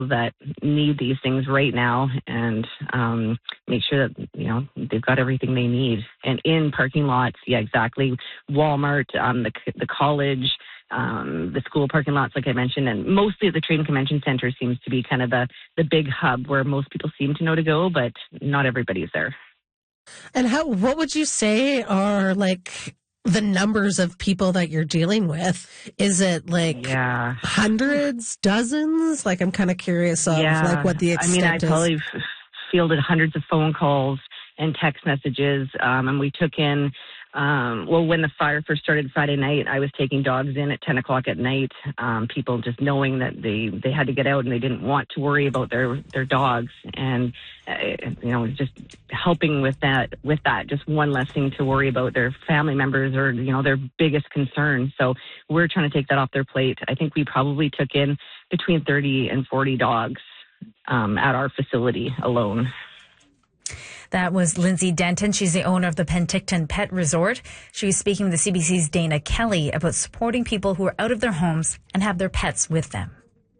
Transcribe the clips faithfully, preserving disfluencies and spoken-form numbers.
that need these things right now, and um, make sure that, you know, they've got everything they need. And in parking lots, yeah, exactly. Walmart, um, the the college, um, the school parking lots, like I mentioned, and mostly the Trade and Convention Center seems to be kind of the, the big hub where most people seem to know to go, but not everybody's there. And how? What would you say are like the numbers of people that you're dealing with? Is it like yeah. hundreds, dozens? Like, I'm kind of curious of yeah. like what the extent is. I mean, I probably f- fielded hundreds of phone calls and text messages, um, and we took in, um, well, when the fire first started Friday night, I was taking dogs in at ten o'clock at night, um, people just knowing that they, they had to get out and they didn't want to worry about their, their dogs. And, uh, you know, just helping with that, with that, just one less thing to worry about their family members or, you know, their biggest concern. So we're trying to take that off their plate. I think we probably took in between thirty and forty dogs um, at our facility alone. That was Lindsay Denton. She's the owner of the Penticton Pet Resort. She was speaking with the C B C's Dana Kelly about supporting people who are out of their homes and have their pets with them.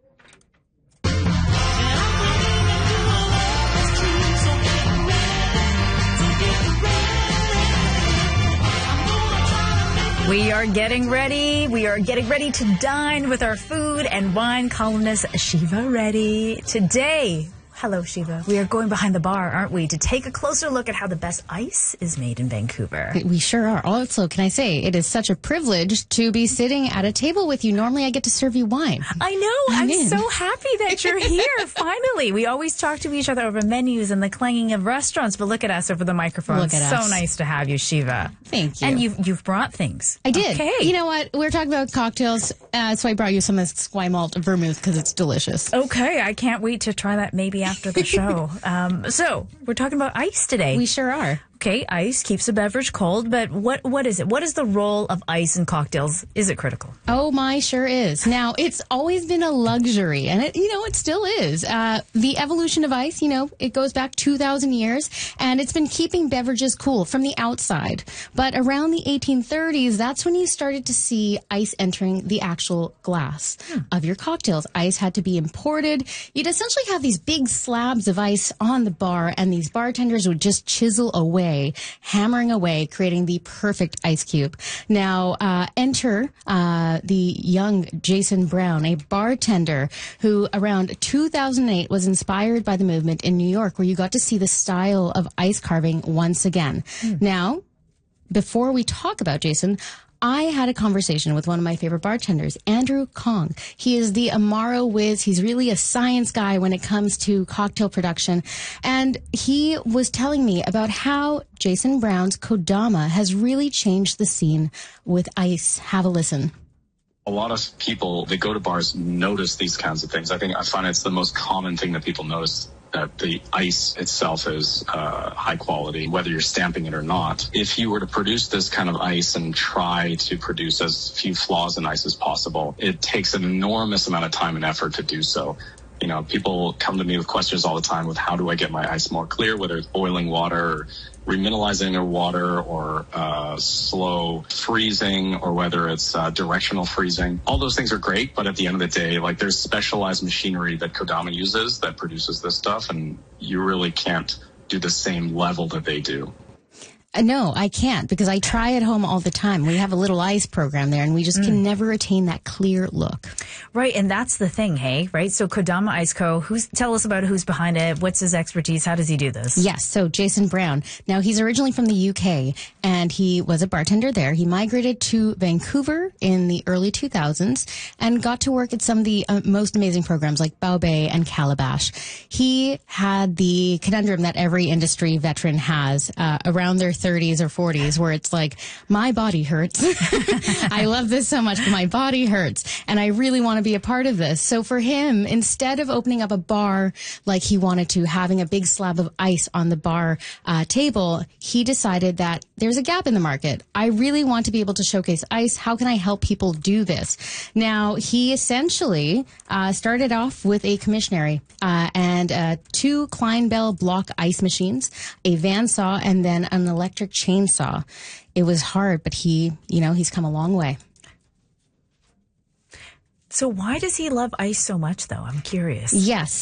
We are getting ready. We are getting ready to dine with our food and wine columnist, Shiva Reddy. Today, hello, Shiva. We are going behind the bar, aren't we, to take a closer look at how the best ice is made in Vancouver. We sure are. Also, can I say, it is such a privilege to be sitting at a table with you. Normally, I get to serve you wine. I know. I'm, I'm so happy that you're here, finally. We always talk to each other over menus and the clanging of restaurants, but look at us over the microphone. Look at so us. nice to have you, Shiva. Thank you. And you've, you've brought things. I did. Okay. You know what? We were talking about cocktails, uh, so I brought you some of this Squy Malt vermouth because it's delicious. Okay. I can't wait to try that maybe after the show. Um, so we're talking about ice today. We sure are. Okay, ice keeps a beverage cold, but what what is it? What is the role of ice in cocktails? Is it critical? Oh, my, sure is. Now, it's always been a luxury, and it, you know, it still is. Uh, the evolution of ice, you know, it goes back two thousand years, and it's been keeping beverages cool from the outside. But around the eighteen thirties, that's when you started to see ice entering the actual glass hmm. of your cocktails. Ice had to be imported. You'd essentially have these big slabs of ice on the bar, and these bartenders would just chisel away, hammering away, creating the perfect ice cube. Now, uh, enter uh, the young Jason Brown, a bartender who around two thousand eight was inspired by the movement in New York, where you got to see the style of ice carving once again. Mm. Now, before we talk about Jason, I had a conversation with one of my favorite bartenders, Andrew Kong. He is the Amaro whiz. He's really a science guy when it comes to cocktail production. And he was telling me about how Jason Brown's Kodama has really changed the scene with ice. Have a listen. A lot of people that go to bars notice these kinds of things. I think I find it's the most common thing that people notice, that the ice itself is uh, high quality, whether you're stamping it or not. If you were to produce this kind of ice and try to produce as few flaws in ice as possible, it takes an enormous amount of time and effort to do so. You know, people come to me with questions all the time with how do I get my ice more clear, whether it's boiling water or remineralizing their water or uh, slow freezing, or whether it's uh, directional freezing. All those things are great, but at the end of the day, like, there's specialized machinery that Kodama uses that produces this stuff, and you really can't do the same level that they do. Uh, no, I can't, because I try at home all the time. We have a little ice program there, and we just mm. can never attain that clear look. Right, and that's the thing, hey? Right, so Kodama Ice Co., who's, tell us about who's behind it, what's his expertise, how does he do this? Yes, so Jason Brown. Now, he's originally from the U K, and he was a bartender there. He migrated to Vancouver in the early two thousands and got to work at some of the uh, most amazing programs like Bow Bay and Calabash. He had the conundrum that every industry veteran has uh, around their thirties or forties, where it's like, my body hurts. I love this so much, but my body hurts, and I really want to be a part of this. So for him, instead of opening up a bar like he wanted to, having a big slab of ice on the bar uh, table, he decided that there's a gap in the market. I really want to be able to showcase ice. How can I help people do this? Now, he essentially uh, started off with a commissionary uh, and uh, two Klein Bell block ice machines, a van saw, and then an electric chainsaw. It was hard, but he, you know, he's come a long way. So why does he love ice so much, though? I'm curious. Yes.